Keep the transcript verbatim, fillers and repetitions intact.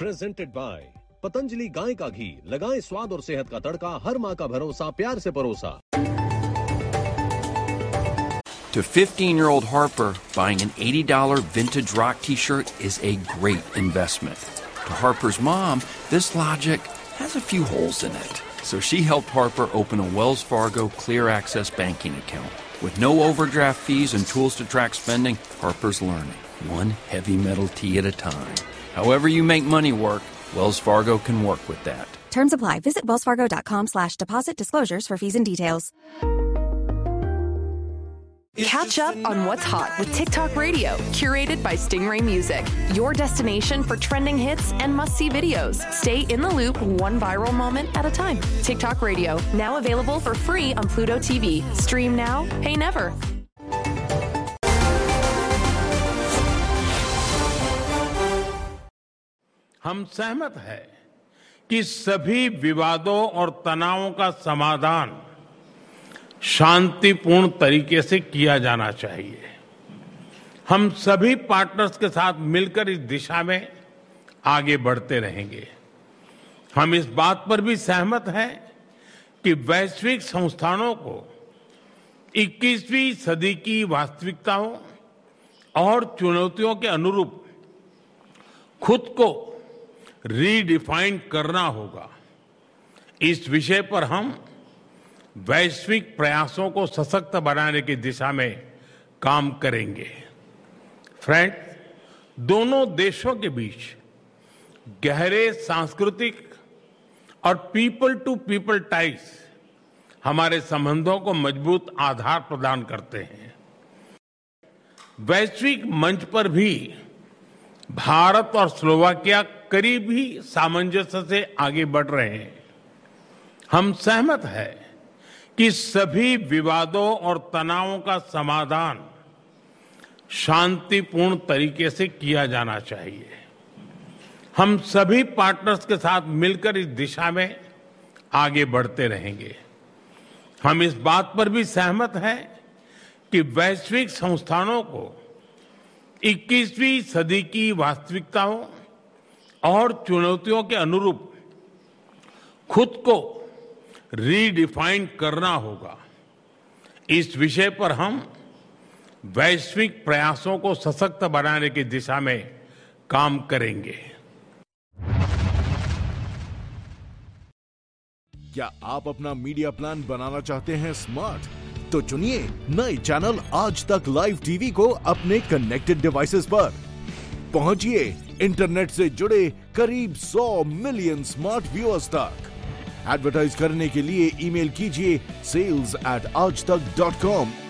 Presented by Patanjali गाय का घी, लगाएं स्वाद और सेहत का तड़का, हर माँ का भरोसा, प्यार से परोसा। To fifteen-year-old Harper, buying an eighty dollars vintage rock t-shirt is a great investment. To Harper's mom, this logic has a few holes in it. So she helped Harper open a Wells Fargo Clear Access banking account. With no overdraft fees and tools to track spending, Harper's learning, one heavy metal tea at a time. However you make money work, Wells Fargo can work with that. Terms apply. Visit wellsfargo.com slash deposit disclosures for fees and details. Catch up on what's hot with TikTok Radio, curated by Stingray Music. Your destination for trending hits and must-see videos. Stay in the loop, one viral moment at a time. TikTok Radio, now available for free on Pluto T V. Stream now, pay never. हम सहमत हैं कि सभी विवादों और तनावों का समाधान शांतिपूर्ण तरीके से किया जाना चाहिए। हम सभी पार्टनर्स के साथ मिलकर इस दिशा में आगे बढ़ते रहेंगे। हम इस बात पर भी सहमत हैं कि वैश्विक संस्थानों को इक्कीसवीं सदी की वास्तविकताओं और चुनौतियों के अनुरूप खुद को रीडिफाइन करना होगा। इस विषय पर हम वैश्विक प्रयासों को सशक्त बनाने की दिशा में काम करेंगे। फ्रेंड्स, दोनों देशों के बीच गहरे सांस्कृतिक और पीपल टू पीपल टाइज हमारे संबंधों को मजबूत आधार प्रदान करते हैं। वैश्विक मंच पर भी भारत और स्लोवाकिया करीबी सामंजस्य से आगे बढ़ रहे हैं। हम सहमत हैं कि सभी विवादों और तनावों का समाधान शांतिपूर्ण तरीके से किया जाना चाहिए। हम सभी पार्टनर्स के साथ मिलकर इस दिशा में आगे बढ़ते रहेंगे। हम इस बात पर भी सहमत हैं कि वैश्विक संस्थानों को इक्कीसवीं सदी की वास्तविकताओं और चुनौतियों के अनुरूप खुद को रीडिफाइन करना होगा। इस विषय पर हम वैश्विक प्रयासों को सशक्त बनाने की दिशा में काम करेंगे। क्या आप अपना मीडिया प्लान बनाना चाहते हैं स्मार्ट? तो चुनिए नए चैनल आज तक लाइव टीवी को अपने कनेक्टेड डिवाइसेस पर। पहुंचिए इंटरनेट से जुड़े करीब सौ मिलियन स्मार्ट व्यूअर्स तक। एडवर्टाइज करने के लिए ईमेल कीजिए सेल्स एट आज तक डॉट कॉम